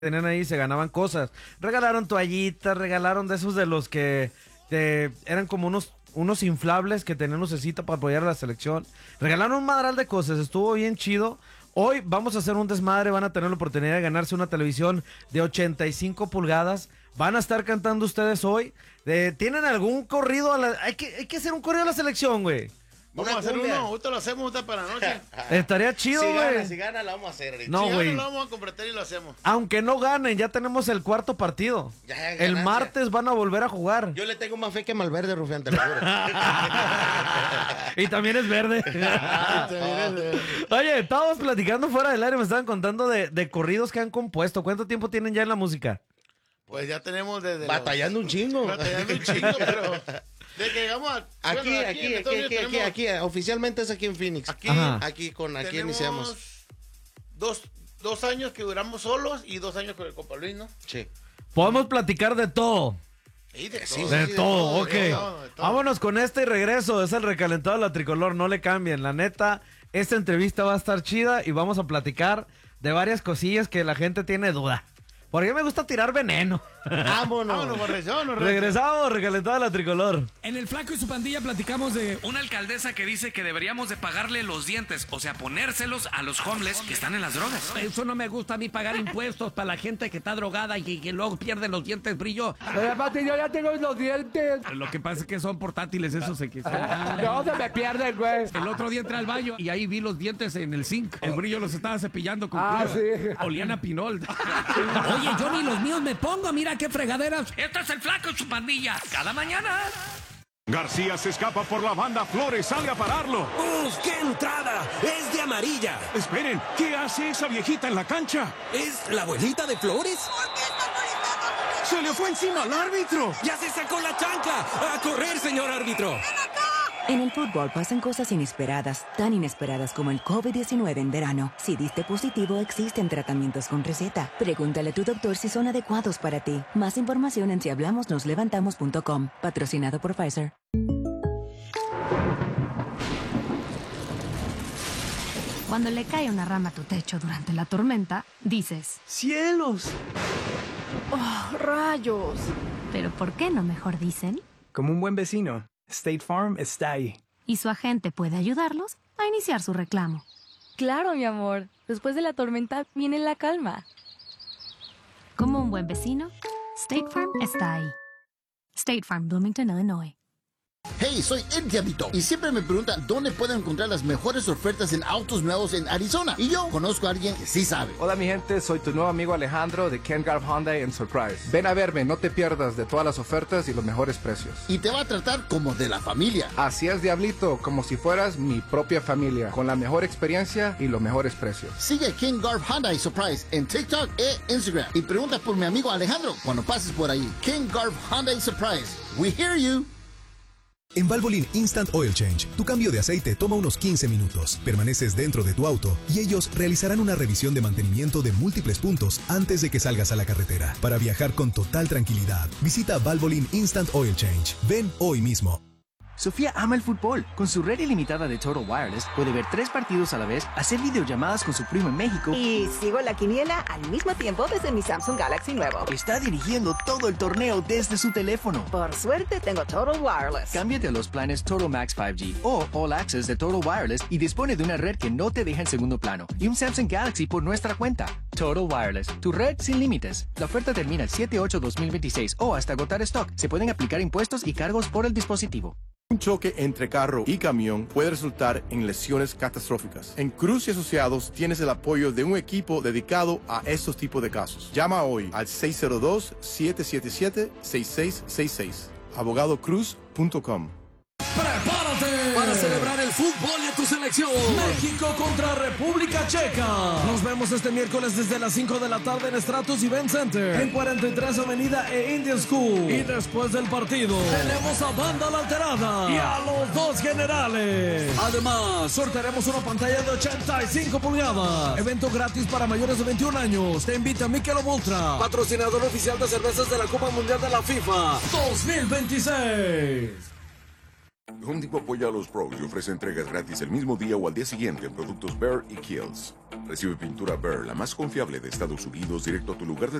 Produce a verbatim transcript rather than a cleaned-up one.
tenían ahí se ganaban cosas. Regalaron toallitas, regalaron de esos de los que te, eran como unos, unos inflables que tenían lucecita para apoyar a la selección. Regalaron un madral de cosas, estuvo bien chido. Hoy vamos a hacer un desmadre, van a tener la oportunidad de ganarse una televisión de ochenta y cinco pulgadas. Van a estar cantando ustedes hoy. Eh, ¿Tienen algún corrido? A la, hay, que, hay que hacer un corrido a la selección, güey. Vamos a hacer uno, ahorita lo hacemos ahorita para la noche. Estaría chido, güey. Si gana, si gana, la vamos a hacer. No, si güey. gana, lo vamos a completar y lo hacemos. Aunque no ganen, ya tenemos el cuarto partido. Ya, ya, el ganancia. martes van a volver a jugar. Yo le tengo más fe que Malverde, Rufián, te lo juro. Y también es verde. Oye, estábamos platicando fuera del aire, me estaban contando de, de corridos que han compuesto. ¿Cuánto tiempo tienen ya en la música? Pues ya tenemos desde... Batallando los... un chingo. Batallando un chingo, pero... De que llegamos a... Aquí, bueno, aquí, en aquí, Estados Unidos aquí, aquí, tenemos- aquí, oficialmente es aquí en Phoenix. Aquí, Ajá. Aquí con, aquí tenemos iniciamos. Dos, dos años que duramos solos y dos años con el Copa Luis, ¿no? Sí. Podemos platicar de todo. Y de Sí, todo. sí, De de todo, todo, ok. de todo, de todo. Vámonos con este y regreso. Es el recalentado de la tricolor, no le cambien. La neta, esta entrevista va a estar chida y vamos a platicar de varias cosillas que la gente tiene duda. Porque me gusta tirar veneno. Vámonos. Vámonos, Borrechón, no, Regresamos, recalentado de la tricolor. En el Flaco y su pandilla platicamos de una alcaldesa que dice que deberíamos de pagarle los dientes, o sea, ponérselos a los homeless que están en las drogas. Eso no me gusta a mí, pagar impuestos para la gente que está drogada y que, que luego pierde los dientes brillo. Además, yo ya tengo los dientes. Lo que pasa es que son portátiles esos se que No se me pierden, güey. El otro día entré al baño y ahí vi los dientes en el zinc. El brillo los estaba cepillando con Ah, cloro. sí. Olían a pinol. Oye, yo ni los míos me pongo, mira qué fregaderas. Este es el Flaco y su pandilla. Cada mañana. García se escapa por la banda, Flores sale a pararlo. ¡Uf, qué entrada! ¡Es de amarilla! Esperen, ¿qué hace esa viejita en la cancha? ¿Es la abuelita de Flores? ¡Se le fue encima al árbitro! ¡Ya se sacó la chancla! ¡A correr, señor árbitro! En el fútbol pasan cosas inesperadas, tan inesperadas como el COVID diecinueve en verano. Si diste positivo, existen tratamientos con receta. Pregúntale a tu doctor si son adecuados para ti. Más información en si hablamos nos levantamos punto com. Patrocinado por Pfizer. Cuando le cae una rama a tu techo durante la tormenta, dices, ¡Cielos! ¡oh, rayos! Pero ¿por qué no mejor dicen? Como un buen vecino, State Farm está ahí. Y su agente puede ayudarlos a iniciar su reclamo. Claro, mi amor. Después de la tormenta viene la calma. Como un buen vecino, State Farm está ahí. State Farm, Bloomington, Illinois. Hey, soy Ed Diabito y siempre me preguntan dónde puedo encontrar las mejores ofertas en autos nuevos en Arizona. Y yo conozco a alguien que sí sabe. Hola, mi gente. Soy tu nuevo amigo Alejandro de Ken Garff Hyundai en Surprise. Ven a verme, no te pierdas de todas las ofertas y los mejores precios. Y te va a tratar como de la familia. Así es, Diablito, como si fueras mi propia familia, con la mejor experiencia y los mejores precios. Sigue a Ken Garff Hyundai Surprise en TikTok e Instagram. Y pregunta por mi amigo Alejandro cuando pases por ahí. Ken Garff Hyundai Surprise. We hear you. En Valvoline Instant Oil Change, tu cambio de aceite toma unos quince minutos. Permaneces dentro de tu auto y ellos realizarán una revisión de mantenimiento de múltiples puntos antes de que salgas a la carretera. Para viajar con total tranquilidad, visita Valvoline Instant Oil Change. Ven hoy mismo. Sofía ama el fútbol. Con su red ilimitada de Total Wireless, puede ver tres partidos a la vez, hacer videollamadas con su primo en México. Y sigo la quiniela al mismo tiempo desde mi Samsung Galaxy nuevo. Está dirigiendo todo el torneo desde su teléfono. Por suerte tengo Total Wireless. Cámbiate a los planes Total Max cinco G o All Access de Total Wireless y dispone de una red que no te deja en segundo plano y un Samsung Galaxy por nuestra cuenta. Total Wireless, tu red sin límites. La oferta termina el siete ocho dos mil veintiséis o hasta agotar stock. Se pueden aplicar impuestos y cargos por el dispositivo. Un choque entre carro y camión puede resultar en lesiones catastróficas. En Cruz y Asociados tienes el apoyo de un equipo dedicado a estos tipos de casos. Llama hoy al seis cero dos, siete siete siete, seis seis seis seis. abogado cruz punto com. ¡Prepárate para celebrar el fútbol de tu selección! México contra República Checa. Nos vemos este miércoles desde las cinco de la tarde en Stratus Event Center, en cuarenta y tres Avenida e Indian School. Y después del partido, tenemos a Banda La Alterada y a los dos generales. Además, sortearemos una pantalla de ochenta y cinco pulgadas. Evento gratis para mayores de veintiún años. Te invita Michelob Ultra, patrocinador oficial de cervezas de la Copa Mundial de la FIFA dos mil veintiséis. Home Depot apoya a los pros y ofrece entregas gratis el mismo día o al día siguiente en productos Behr y Kiehl's. Recibe pintura Behr, la más confiable de Estados Unidos, directo a tu lugar de